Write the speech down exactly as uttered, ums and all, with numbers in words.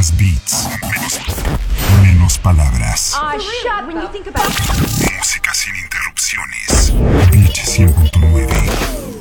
Más beats. Menos, menos palabras. Ah, shut when you think about it. Música sin interrupciones.